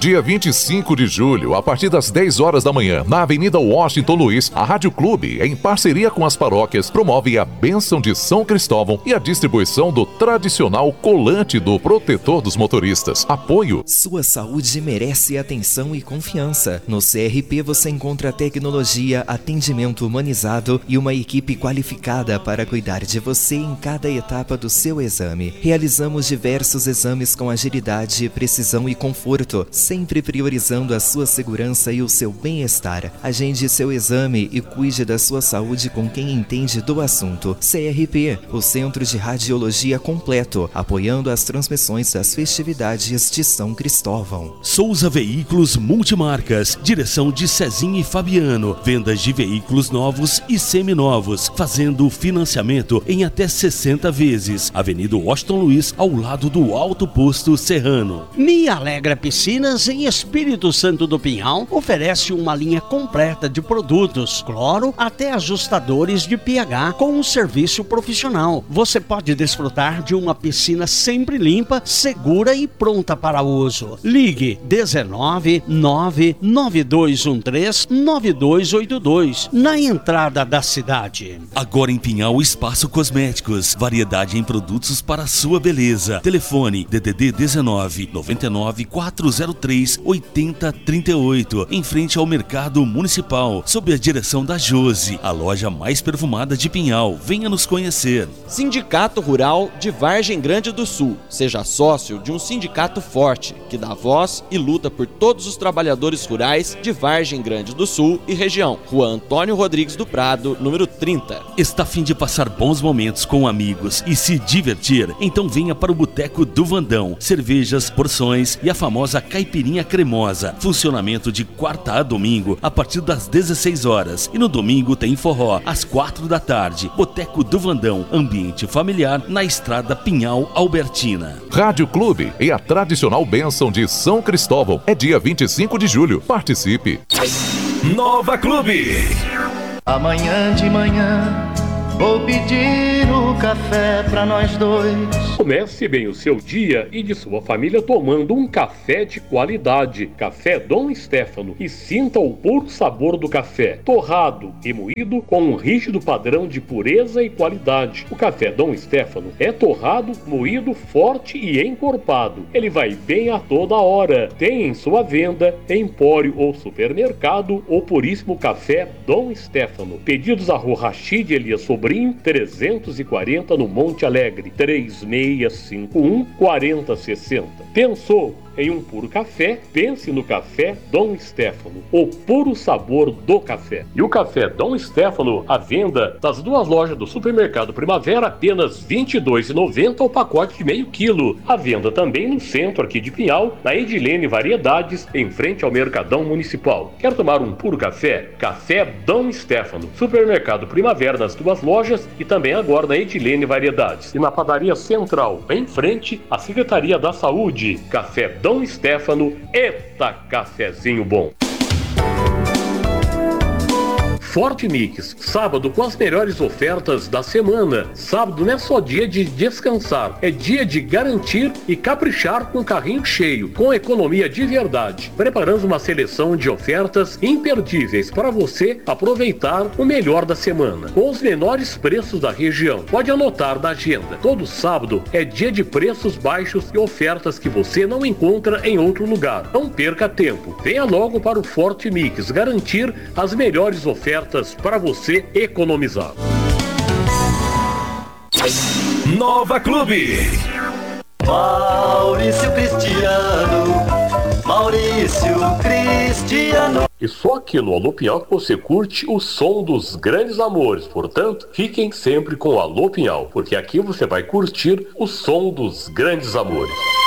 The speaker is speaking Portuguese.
Dia 25 de julho, a partir das 10 horas da manhã, na Avenida Washington Luiz, a Rádio Clube, em parceria com as paróquias, promove a bênção de São Cristóvão e a distribuição do tradicional colante do protetor dos motoristas. Apoio. Sua saúde merece atenção e confiança. No CRP você encontra tecnologia, atendimento humanizado e uma equipe qualificada para cuidar de você em cada etapa do seu exame. Realizamos diversos exames com agilidade, precisão e conforto, sempre priorizando a sua segurança e o seu bem-estar. Agende seu exame e cuide da sua saúde com quem entende do assunto. CRP, o Centro de Radiologia Completo, apoiando as transmissões das festividades de São Cristóvão. Souza Veículos Multimarcas, direção de Cezinha e Fabiano, vendas de veículos novos e seminovos, fazendo financiamento em até 60 vezes. Avenida Washington Luiz, ao lado do Alto Posto Serrano. Me Alegra Piscinas, em Espírito Santo do Pinhal, oferece uma linha completa de produtos, cloro até ajustadores de pH com um serviço profissional. Você pode desfrutar de uma piscina sempre limpa, segura e pronta para uso. Ligue 19 99213 9282, na entrada da cidade. Agora em Pinhal, Espaço Cosméticos, variedade em produtos para a sua beleza. Telefone DDD 19 99 403 8038, em frente ao Mercado Municipal, sob a direção da Josi, a loja mais perfumada de Pinhal. Venha nos conhecer. Sindicato Rural de Vargem Grande do Sul. Seja sócio de um sindicato forte, que dá voz e luta por todos os trabalhadores rurais de Vargem Grande do Sul e região. Rua Antônio Rodrigues do Prado, número 30. Está a fim de passar bons momentos com amigos e se divertir? Então venha para o Boteco do Vandão. Cervejas, porções e a famosa caipirinha cremosa. Funcionamento de quarta a domingo a partir das 16 horas. E no domingo tem forró às 4 da tarde. Boteco do Vandão, ambiente familiar na estrada Pinhal Albertina. Rádio Clube e a tradicional bênção de São Cristóvão. É dia 25 de julho. Participe. Nova Clube. Amanhã de manhã vou pedir o café pra nós dois. Comece bem o seu dia e de sua família tomando um café de qualidade. Café Dom Stefano, e sinta o puro sabor do café, torrado e moído com um rígido padrão de pureza e qualidade. O café Dom Stefano é torrado, moído, forte e encorpado. Ele vai bem a toda hora. Tem em sua venda, empório ou supermercado, o puríssimo café Dom Stefano. Pedidos a Rua Rachid Elias Sobrinho, 340 no Monte Alegre, 3651 4060. Pensou em um puro café? Pense no café Dom Stefano, o puro sabor do café. E o café Dom Stefano, à venda das duas lojas do Supermercado Primavera, apenas R$ 22,90 ao pacote de meio quilo. À venda também no centro aqui de Pinhal, na Edilene Variedades, em frente ao Mercadão Municipal. Quer tomar um puro café? Café Dom Stefano, Supermercado Primavera nas duas lojas e também agora na Edilene Variedades. E na Padaria Central, em frente à Secretaria da Saúde. Café Dom Stefano, eita cafezinho bom! Forte Mix, sábado com as melhores ofertas da semana. Sábado não é só dia de descansar, é dia de garantir e caprichar com carrinho cheio, com economia de verdade. Preparamos uma seleção de ofertas imperdíveis para você aproveitar o melhor da semana, com os menores preços da região. Pode anotar na agenda. Todo sábado é dia de preços baixos e ofertas que você não encontra em outro lugar. Não perca tempo. Venha logo para o Forte Mix garantir as melhores ofertas para você economizar. Nova Clube. Maurício Cristiano. E só aqui no Alô Pinhal que você curte o som dos grandes amores. Portanto, fiquem sempre com o Alô Pinhal, porque aqui você vai curtir o som dos grandes amores.